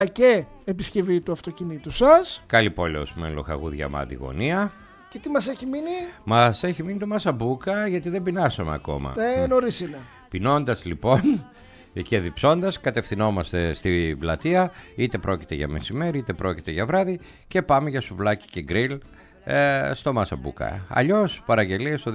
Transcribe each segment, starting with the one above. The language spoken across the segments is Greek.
και επισκευή του αυτοκινήτου σας. Καλή πόλεως με λοχαγού διαμάτη γωνία. Και τι μας έχει μείνει? Μας έχει μείνει το μασαμπούκα, γιατί δεν πεινάσαμε ακόμα. Νωρίς είναι. Πεινώντας λοιπόν και διψώντας, κατευθυνόμαστε στην πλατεία, είτε πρόκειται για μεσημέρι είτε πρόκειται για βράδυ, και πάμε για σουβλάκι και γκριλ στο μασαμπούκα. Αλλιώς παραγγελίες στο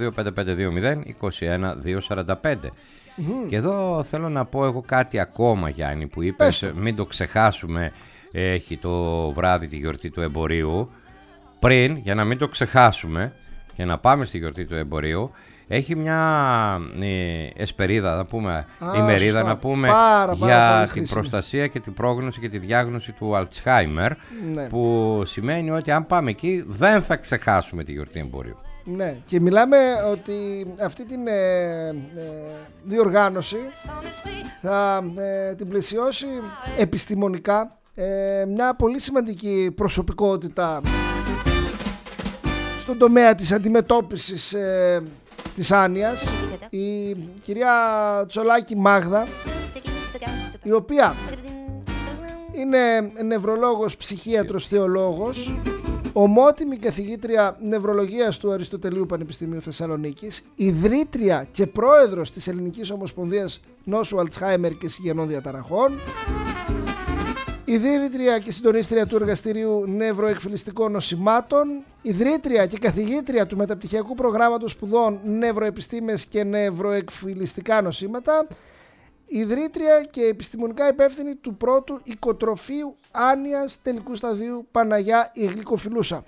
25520 21245. Και εδώ θέλω να πω εγώ κάτι ακόμα, Γιάννη, που είπες μην το ξεχάσουμε, έχει το βράδυ τη γιορτή του εμπορίου. Πριν, για να μην το ξεχάσουμε και να πάμε στη γιορτή του εμπορίου, έχει μια εσπερίδα, να πούμε, ημερίδα, να πούμε, για την προστασία και την πρόγνωση και τη διάγνωση του Αλτσχάιμερ, που σημαίνει ότι αν πάμε εκεί δεν θα ξεχάσουμε τη γιορτή εμπορίου. Ναι, και μιλάμε ότι αυτή την διοργάνωση θα την πλαισιώσει επιστημονικά μια πολύ σημαντική προσωπικότητα στον τομέα της αντιμετώπισης της άνοιας, η κυρία Τσολάκη Μάγδα, η οποία είναι νευρολόγος, ψυχίατρος, θεολόγος, ομότιμη καθηγήτρια νευρολογίας του Αριστοτελείου Πανεπιστημίου Θεσσαλονίκης, ιδρύτρια και πρόεδρος της Ελληνικής Ομοσπονδίας Νόσου Αλτσχάιμερ και Συγγενών Διαταραχών, ιδρύτρια και συντονίστρια του Εργαστηρίου Νευροεκφυλιστικών Νοσημάτων, ιδρύτρια και καθηγήτρια του Μεταπτυχιακού Προγράμματος Σπουδών Νευροεπιστήμες και Νευροεκφυλιστικά Νοσήματα, ιδρύτρια και επιστημονικά υπεύθυνη του πρώτου οικοτροφείου άνοιας τελικού σταδίου Παναγιά η Γλυκοφιλούσα.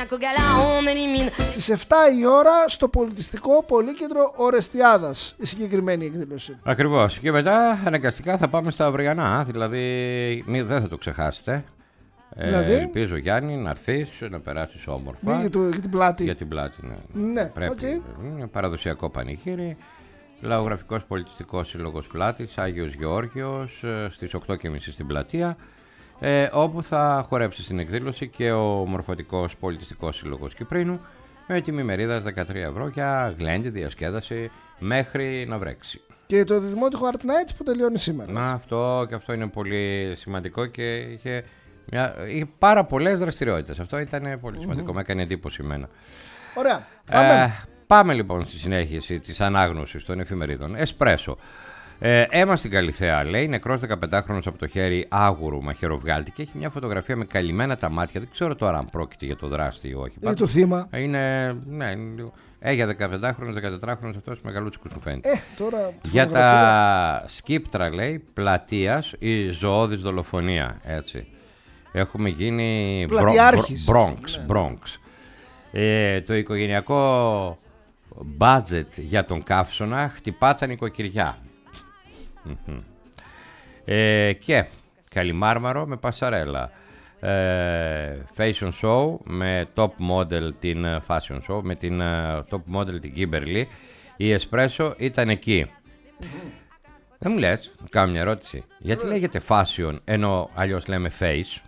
Στις 7 η ώρα στο Πολιτιστικό Πολύκεντρο Ορεστιάδας η συγκεκριμένη εκδήλωση. Ακριβώς. Και μετά αναγκαστικά θα πάμε στα αυριανά, δηλαδή δεν θα το ξεχάσετε. Δηλαδή? Ελπίζω, Γιάννη, να έρθεις, να περάσεις όμορφα. Για την πλάτη. Για την πλάτη, ναι. Πρέπει. Είναι παραδοσιακό πανηγύρι. Λαογραφικός Πολιτιστικός Σύλλογος Πλάτης, Άγιος Γεώργιος, στις 8.30 στην πλατεία, όπου θα χορέψει στην εκδήλωση και ο Μορφωτικός Πολιτιστικός Σύλλογος Κυπρίνου, με τιμή μερίδας 13 ευρώ για γλέντι, διασκέδαση μέχρι να βρέξει. Και το Δημότυχο Art Nights που τελειώνει σήμερα. Αυτό είναι πολύ σημαντικό και είχε πάρα πολλές δραστηριότητες. Αυτό ήταν πολύ σημαντικό, με έκανε εντύπωση εμένα. Ωραία. Πάμε λοιπόν στη συνέχιση της ανάγνωσης των εφημερίδων. Εσπρέσο. Έμα στην Καλιθέα, λέει, νεκρός 15χρονος από το χέρι άγουρου μαχαιροβγάλτη, και έχει μια φωτογραφία με καλυμμένα τα μάτια. Δεν ξέρω τώρα αν πρόκειται για το δράστη ή όχι. Είναι το θύμα. Για 15χρονος, 14χρονος, αυτός μεγαλούτσικος του φαίνεται. Για τα σκύπτρα, λέει, πλατείας η ζωώδης δολοφονία. Έτσι. Έχουμε γίνει Bronx. Το οικογενειακό budget για τον Καύσωνα χτυπά τα νοικοκυριά. Και Καλιμάρμαρο με πασαρέλα, fashion show με top model την fashion show, με την top model την Kimberly. Η Espresso ήταν εκεί. Δεν μου λες, κάνω μια ερώτηση, γιατί λέγεται fashion ενώ αλλιώς λέμε face?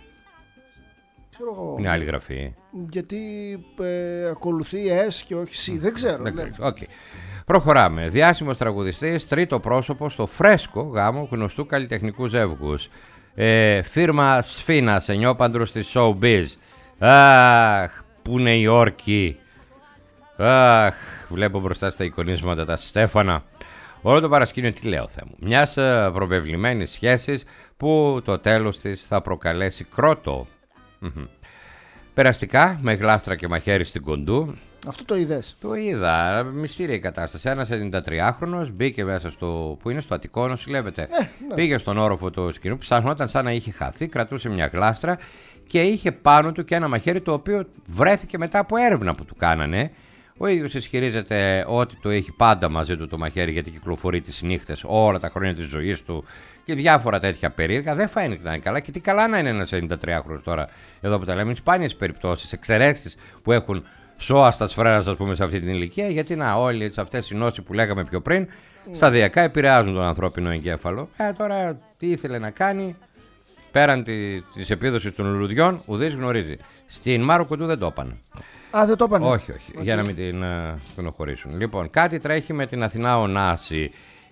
Είναι άλλη γραφή. Γιατί ακολουθεί S και όχι C, δεν ξέρω. Okay. Προχωράμε. Διάσημος τραγουδιστής, τρίτο πρόσωπο στο φρέσκο γάμο γνωστού καλλιτεχνικού ζεύγους. Φίρμα Σφήνας, ενιόπαντρος της Showbiz. Αχ, πού είναι οι όρκοι. Αχ, βλέπω μπροστά στα εικονίσματα τα Στέφανα. Όλο το παρασκήνιο, τι λέω, Θεέ μου, μιας προβεβλημένης σχέσης που το τέλος της θα προκαλέσει κρότο. Περαστικά, με γλάστρα και μαχαίρι στην Κοντού. Αυτό το είδες? Το είδα, μυστήρια η κατάσταση. Ένας 93χρονος μπήκε μέσα που είναι στο Αττικό, νοσηλεύεται. Πήγε στον όροφο του σκηνού, ψάχνονταν σαν να είχε χαθεί, κρατούσε μια γλάστρα και είχε πάνω του και ένα μαχαίρι, το οποίο βρέθηκε μετά από έρευνα που του κάνανε. Ο ίδιος ισχυρίζεται ότι το έχει πάντα μαζί του το μαχαίρι, γιατί κυκλοφορεί τις νύχτες όλα τα χρόνια της ζωής του και διάφορα τέτοια περίεργα. Δεν φαίνεται να είναι καλά. Και τι καλά να είναι ένας 93χρονος τώρα, εδώ που τα λέμε, σπάνιες περιπτώσεις, εξαιρέσεις που έχουν σώα στα σφαίρα, ας πούμε, σε αυτή την ηλικία. Γιατί να, όλες αυτές οι νόσοι που λέγαμε πιο πριν, σταδιακά επηρεάζουν τον ανθρώπινο εγκέφαλο. Τώρα τι ήθελε να κάνει, πέραν της επίδοσης των λουλουδιών, ουδής γνωρίζει. Στην Μάρο Κοντού δεν το έπανε. Δεν το έπανε. Όχι, για να μην την στενοχωρήσουν. Λοιπόν, κάτι τρέχει με την Αθηνά Ωνάση.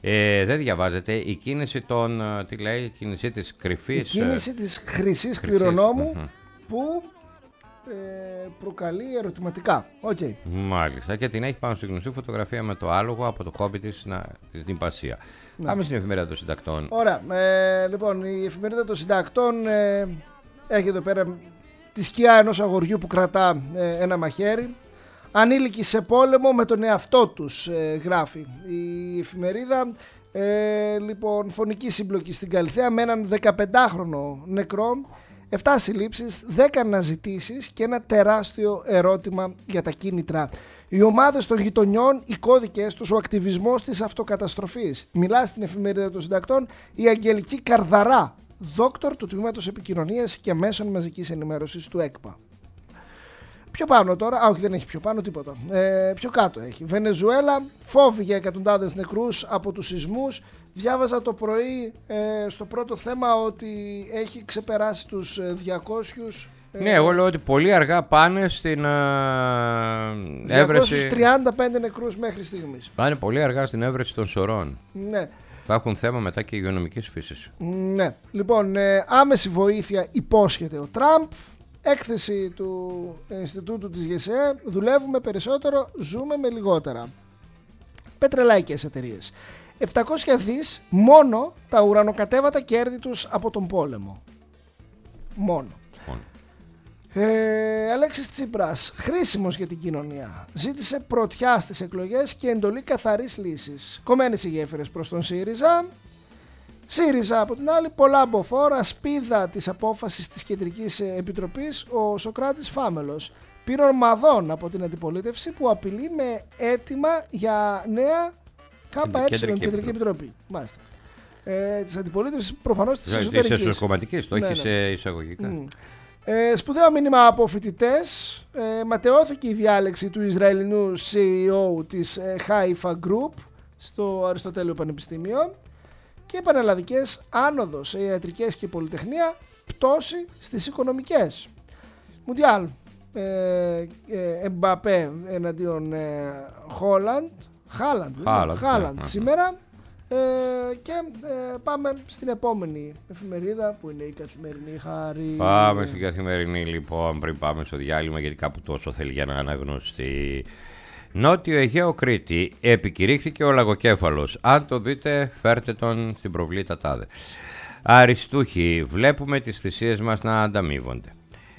Δεν διαβάζετε η κίνηση των, τι λέει, η κίνησή της κρυφής. Η κίνηση της χρυσής κληρονόμου που προκαλεί ερωτηματικά. Okay. Μάλιστα, και την έχει πάνω στη γνωστή φωτογραφία με το άλογο από το χόμπι της στην Πασία. Πάμε στην εφημερίδα των συντακτών. Ωραία, λοιπόν, η εφημερίδα των συντακτών έχει εδώ πέρα τη σκιά ενός αγοριού που κρατά ένα μαχαίρι. Ανήλικοι σε πόλεμο με τον εαυτό τους, γράφει η εφημερίδα. Λοιπόν, φωνική σύμπλοκη στην Καλιθέα με έναν 15χρονο νεκρό, 7 συλλήψεις, 10 αναζητήσεις και ένα τεράστιο ερώτημα για τα κίνητρα. Οι ομάδες των γειτονιών, οι κώδικες τους, ο ακτιβισμός της αυτοκαταστροφής. Μιλά στην εφημερίδα των συντακτών η Αγγελική Καρδαρά, δόκτωρ του Τμήματος Επικοινωνίας και Μέσων Μαζικής Ενημέρωσης του ΕΚΠΑ. Πιο πάνω τώρα, όχι δεν έχει πιο πάνω τίποτα, πιο κάτω έχει. Βενεζουέλα, φόβοι για εκατοντάδες νεκρούς από τους σεισμούς. Διάβαζα το πρωί στο πρώτο θέμα ότι έχει ξεπεράσει τους 200. Ναι, εγώ λέω ότι πολύ αργά πάνε στην έβρεση. 235 νεκρούς μέχρι στιγμής. Πάνε πολύ αργά στην έβρεση των σωρών. Ναι. Θα έχουν θέμα μετά και υγειονομικής φύσης. Ναι. Λοιπόν, άμεση βοήθεια υπόσχεται ο Τραμπ. Έκθεση του Ινστιτούτου της ΓΕΣΕ, δουλεύουμε περισσότερο, ζούμε με λιγότερα. Πετρελαϊκές εταιρείες. 700 δις μόνο τα ουρανοκατέβατα κέρδη τους από τον πόλεμο. Μόνο. Αλέξης Τσίπρας, χρήσιμος για την κοινωνία. Ζήτησε πρωτιά στις εκλογές και εντολή καθαρής λύσης. Κομμένες οι γέφυρες προς τον ΣΥΡΙΖΑ. ΣΥΡΙΖΑ από την άλλη, πολλά μποφόρα, σπίδα της απόφασης της Κεντρικής Επιτροπής, ο Σωκράτης Φάμελος. Πυρομαδών από την αντιπολίτευση που απειλεί με αίτημα για νέα ΚΕ Κεντρική Επιτροπή. Μάλιστα. Της αντιπολίτευσης, προφανώς της εσωτερικής. Της εσωκομματικής, το έχει σε εισαγωγικά. Σπουδαίο μήνυμα από φοιτητές. Ματαιώθηκε η διάλεξη του Ισραηλινού CEO της Haifa Group στο Αριστοτέλειο Πανεπιστήμιο. Και πανελλαδικές, άνοδος σε ιατρικές και πολυτεχνία, πτώση στις οικονομικές. Μουντιάλ, Εμπαπέ εναντίον Χάλαντ σήμερα. Και πάμε στην επόμενη εφημερίδα που είναι η Καθημερινή, Χάρη. Πάμε στην Καθημερινή λοιπόν, πριν πάμε στο διάλειμμα, γιατί κάπου τόσο θέλει για να αναγνωστεί. Νότιο Αιγαίο Κρήτη, επικηρύχθηκε ο λαγοκέφαλος. Αν το δείτε, φέρτε τον στην προβλήτα τάδε. Αριστούχοι, βλέπουμε τις θυσίες μας να ανταμείβονται.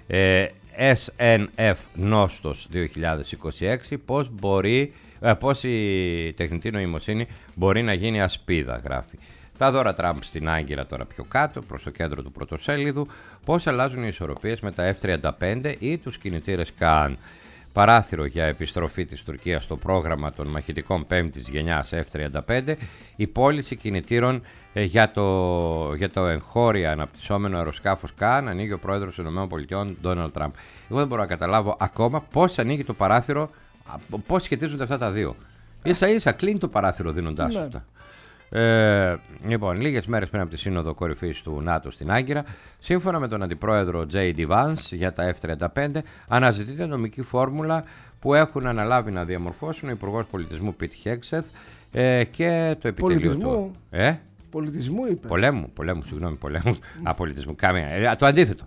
SNF Νόστος 2026, πώς η τεχνητή νοημοσύνη μπορεί να γίνει ασπίδα, γράφει. Τα δώρα Τραμπ στην Άγκυρα τώρα πιο κάτω, προς το κέντρο του πρωτοσέλιδου, πώς αλλάζουν οι ισορροπίες με τα F-35 ή τους κινητήρες ΚΑΝ. Παράθυρο για επιστροφή της Τουρκίας στο πρόγραμμα των μαχητικών 5ης γενιάς F-35, η πώληση κινητήρων για το εγχώρια αναπτυσσόμενο αεροσκάφος ΚΑΝ ανοίγει ο πρόεδρος των ΗΠΑ Ντόναλντ Τραμπ. Εγώ δεν μπορώ να καταλάβω ακόμα πώς ανοίγει το παράθυρο, πώς σχετίζονται αυτά τα δύο. Ίσα ίσα κλείνει το παράθυρο δίνοντάς του αυτά. Λοιπόν, λίγες μέρες πριν από τη Σύνοδο Κορυφής του ΝΑΤΟ στην Άγκυρα, σύμφωνα με τον αντιπρόεδρο J.D. Vance για τα F-35, αναζητείται νομική φόρμουλα που έχουν αναλάβει να διαμορφώσουν ο Υπουργός Πολιτισμού Πιτ Χέξεθ και το επιτελείο του. Πολιτισμού είπε. Πολέμου, συγγνώμη, πολέμου. Πολιτισμού, κάμια. Το αντίθετο.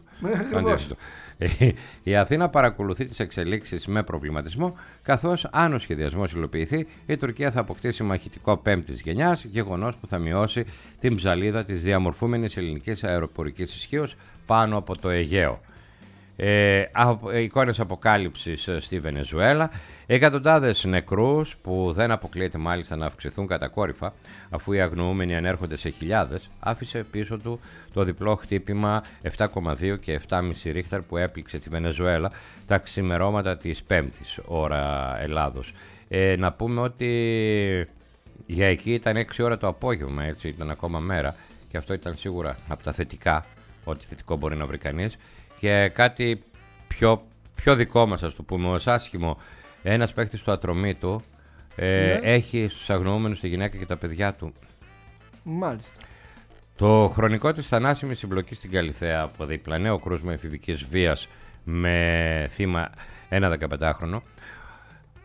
Η Αθήνα παρακολουθεί τις εξελίξεις με προβληματισμό, καθώς αν ο σχεδιασμός υλοποιηθεί, η Τουρκία θα αποκτήσει μαχητικό 5ης γενιάς, γεγονός που θα μειώσει την ψαλίδα της διαμορφούμενης ελληνικής αεροπορικής ισχύως πάνω από το Αιγαίο. Εικόνες αποκάλυψης στη Βενεζουέλα, εκατοντάδες νεκρούς που δεν αποκλείεται μάλιστα να αυξηθούν κατακόρυφα, αφού οι αγνοούμενοι ανέρχονται σε χιλιάδες, άφησε πίσω του το διπλό χτύπημα 7,2 και 7,5 ρίχτερ που έπληξε τη Βενεζουέλα τα ξημερώματα της 5ης ώρα Ελλάδος. Να πούμε ότι για εκεί ήταν 6 ώρα το απόγευμα, έτσι ήταν ακόμα μέρα, και αυτό ήταν σίγουρα από τα θετικά, ό,τι θετικό μπορεί να βρει κανείς. Και κάτι πιο δικό μας, ας το πούμε, ως άσχημο, ένας παίκτης του Ατρωμίτου έχει στους αγνοούμενους τη γυναίκα και τα παιδιά του. Μάλιστα. Το χρονικό της θανάσιμης συμπλοκής στην Καλιθέα από διπλαναίο κρούσμα εφηβικής βίας με θύμα ένα 15χρονο,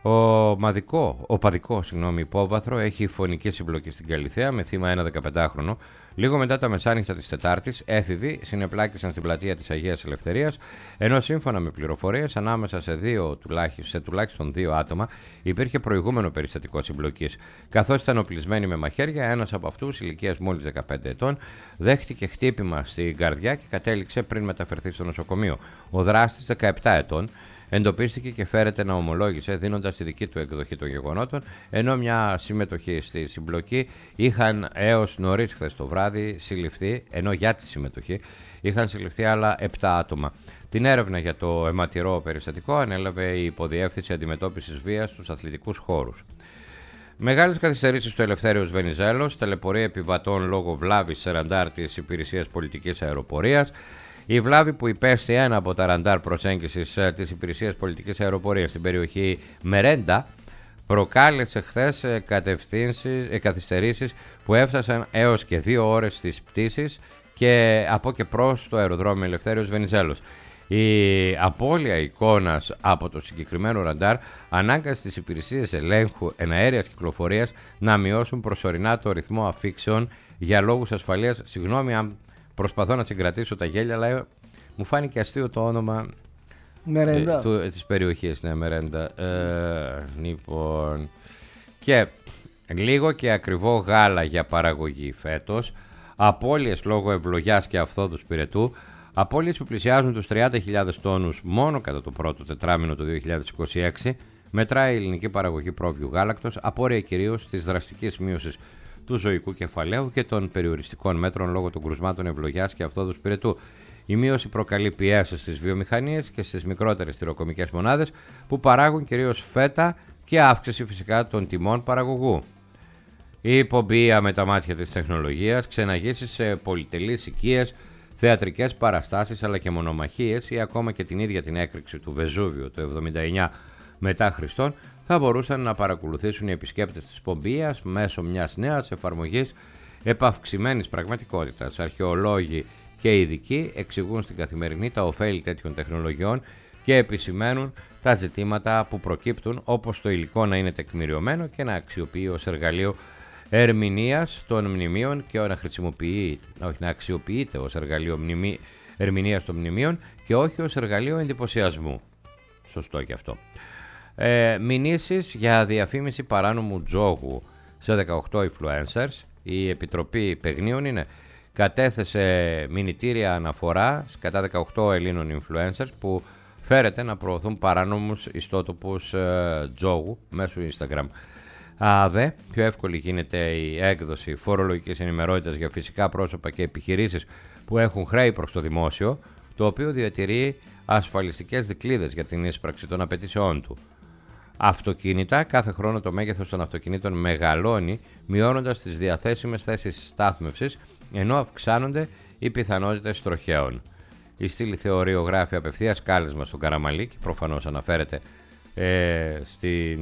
Ο παδικό υπόβαθρο έχει φωνική συμπλοκή στην Καλιθέα με θύμα ένα 15χρονο. Λίγο μετά τα μεσάνυχτα της Τετάρτης, έφηβοι συνεπλάκησαν στην πλατεία της Αγίας Ελευθερίας, ενώ σύμφωνα με πληροφορίες ανάμεσα σε τουλάχιστον 2 άτομα υπήρχε προηγούμενο περιστατικό συμπλοκής. Καθώς ήταν οπλισμένοι με μαχαίρια, ένας από αυτούς, ηλικίας μόλις 15 ετών, δέχτηκε χτύπημα στην καρδιά και κατέληξε πριν μεταφερθεί στο νοσοκομείο. Ο δράστης, 17 ετών, εντοπίστηκε και φέρεται να ομολόγησε δίνοντας τη δική του εκδοχή των γεγονότων, ενώ μια συμμετοχή στη συμπλοκή είχαν έως νωρίς χθες το βράδυ συλληφθεί, ενώ για τη συμμετοχή είχαν συλληφθεί άλλα 7 άτομα. Την έρευνα για το αιματηρό περιστατικό ανέλαβε η Υποδιεύθυνση Αντιμετώπισης Βίας στους αθλητικούς χώρους. Μεγάλες καθυστερήσεις στο Ελευθέριος Βενιζέλος, ταλαιπωρία επιβατών λόγω βλάβης σε ραντάρ της Υπηρεσίας Πολιτικής Αεροπορίας. Η βλάβη που υπέστη ένα από τα ραντάρ προσέγγισης της Υπηρεσίας Πολιτικής Αεροπορίας στην περιοχή Μερέντα προκάλεσε χθες καθυστερήσεις που έφτασαν έως και 2 ώρες στις πτήσεις και από και προς το αεροδρόμιο Ελευθέριος Βενιζέλος. Η απώλεια εικόνας από το συγκεκριμένο ραντάρ ανάγκασε τις υπηρεσίες ελέγχου εναέριας κυκλοφορίας να μειώσουν προσωρινά το ρυθμό αφήξεων για λόγους ασφαλείας. Συγγνώμη αν προσπαθώ να συγκρατήσω τα γέλια, αλλά μου φάνηκε αστείο το όνομα της περιοχής. Ναι, Μερέντα. Λοιπόν, και λίγο και ακριβό γάλα για παραγωγή φέτος, απώλειες λόγω ευλογιάς και αυθόδους πυρετού, απώλειες που πλησιάζουν τους 30.000 τόνους μόνο κατά το πρώτο τετράμινο του 2026, μετράει η ελληνική παραγωγή πρόβειου γάλακτος, απόρρια κυρίως της δραστικής μείωσης του ζωικού κεφαλαίου και των περιοριστικών μέτρων λόγω των κρουσμάτων ευλογιάς και αυθόδους πυρετού. Η μείωση προκαλεί πιέσεις στις βιομηχανίες και στις μικρότερες τυροκομικές μονάδες που παράγουν κυρίως φέτα και αύξηση φυσικά των τιμών παραγωγού. Η πομπία με τα μάτια της τεχνολογίας, ξεναγήσεις σε πολυτελείς οικίες, θεατρικές παραστάσεις αλλά και μονομαχίες ή ακόμα και την ίδια την έκρηξη του Βεζούβιου το 79 μετά Χριστόν θα μπορούσαν να παρακολουθήσουν οι επισκέπτες της πομπίας μέσω μιας νέας εφαρμογής επαυξημένης πραγματικότητας. Αρχαιολόγοι και ειδικοί εξηγούν στην Καθημερινή τα ωφέλη τέτοιων τεχνολογιών και επισημαίνουν τα ζητήματα που προκύπτουν, όπως το υλικό να είναι τεκμηριωμένο και να αξιοποιεί ως εργαλείο ερμηνείας των μνημείων και να αξιοποιείται ως εργαλείο ερμηνείας των μνημείων και όχι ως εργαλείο εντυπωσιασμού. Σωστό και αυτό. Μηνύσεις για διαφήμιση παράνομου τζόγου σε 18 influencers. Η Επιτροπή Παιγνίων κατέθεσε μηνυτήρια αναφορά κατά 18 Ελλήνων influencers που φέρεται να προωθούν παράνομους ιστότοπους τζόγου μέσω Instagram. Δε πιο εύκολη γίνεται η έκδοση φορολογικής ενημερότητας για φυσικά πρόσωπα και επιχειρήσεις που έχουν χρέη προς το δημόσιο, το οποίο διατηρεί ασφαλιστικές δικλείδες για την ίσπραξη των απαιτήσεών του. Αυτοκίνητα, κάθε χρόνο το μέγεθος των αυτοκινήτων μεγαλώνει, μειώνοντας τις διαθέσιμες θέσεις στάθμευσης, ενώ αυξάνονται οι πιθανότητες τροχαίων. Η Στήλη Θεωρείο γράφει απευθείας κάλεσμα στον Καραμαλή και προφανώς αναφέρεται στην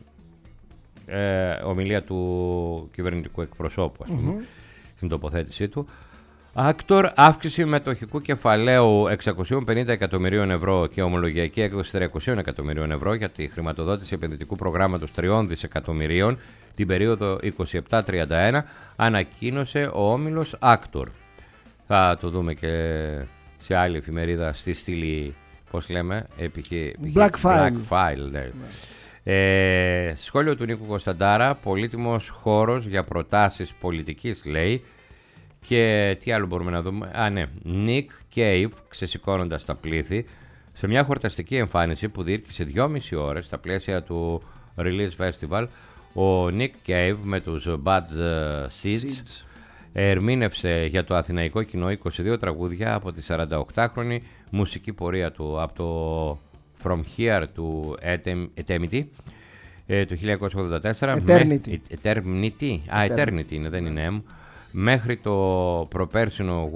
ομιλία του κυβερνητικού εκπροσώπου, στην τοποθέτησή του. Άκτορ, αύξηση μετοχικού κεφαλαίου 650 εκατομμυρίων ευρώ και ομολογιακή έκδοση 300 εκατομμυρίων ευρώ για τη χρηματοδότηση επενδυτικού προγράμματος 3 δισεκατομμυρίων την περίοδο 27-31, ανακοίνωσε ο όμιλος Άκτορ. Θα το δούμε και σε άλλη εφημερίδα στη στήλη, πώς λέμε, Black File. Ναι. Σχόλιο του Νίκου Κωνσταντάρα, πολύτιμος χώρος για προτάσεις πολιτικής, λέει. Και τι άλλο μπορούμε να δούμε? Nick Cave, ξεσηκώνοντας τα πλήθη, σε μια χορταστική εμφάνιση που διήρκησε 2,5 ώρες στα πλαίσια του Release Festival, ο Nick Cave με τους Bad Seeds ερμήνευσε για το αθηναϊκό κοινό 22 τραγούδια από τη 48χρονη μουσική πορεία του, από το From Here του Eternity το 1984 Eternity είναι, δεν είναι M, μέχρι το προπέρσινο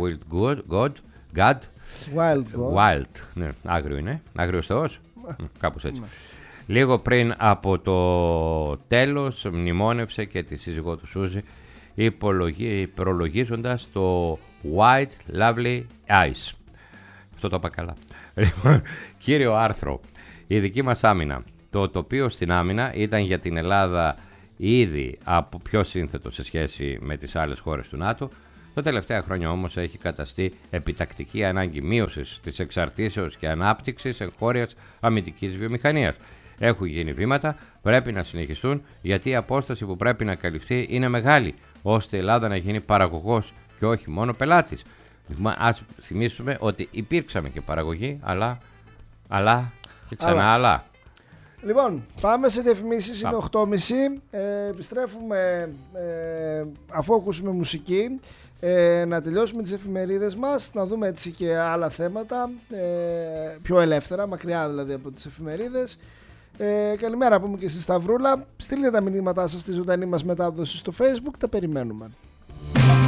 Wild, ναι, άγριο είναι, άγριος θεός, κάπως έτσι. Λίγο πριν από το τέλος μνημόνευσε και τη σύζυγό του Σούζη, προλογίζοντας το White Lovely Eyes. Αυτό το είπα καλά. Κύριο άρθρο, η δική μας άμυνα. το τοπίο στην άμυνα ήταν για την Ελλάδα ήδη από πιο σύνθετο σε σχέση με τις άλλες χώρες του ΝΑΤΟ. Τα τελευταία χρόνια όμως έχει καταστεί επιτακτική ανάγκη μείωσης της εξαρτήσεως και ανάπτυξης εγχώριας αμυντικής βιομηχανίας. Έχουν γίνει βήματα, πρέπει να συνεχιστούν, γιατί η απόσταση που πρέπει να καλυφθεί είναι μεγάλη, ώστε η Ελλάδα να γίνει παραγωγός και όχι μόνο πελάτης. Ας θυμίσουμε ότι υπήρξαμε και παραγωγή, αλλά και ξανά αλλά. Λοιπόν, πάμε σε διαφημίσεις, είναι 8.30. Επιστρέφουμε αφού ακούσουμε μουσική. Να τελειώσουμε τις εφημερίδες μας, να δούμε έτσι και άλλα θέματα, πιο ελεύθερα, μακριά δηλαδή από τις εφημερίδες. Καλημέρα πούμε και στη Σταυρούλα. Στείλτε τα μηνύματά σας στη ζωντανή μας μετάδοση στο Facebook, τα περιμένουμε.